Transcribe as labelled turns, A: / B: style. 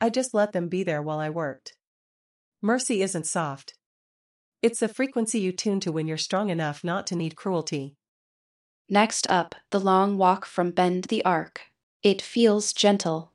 A: I just let them be there while I worked. Mercy isn't soft. It's the frequency you tune to when you're strong enough not to need cruelty.
B: Next up, the long walk from Bend the Arc. It feels gentle,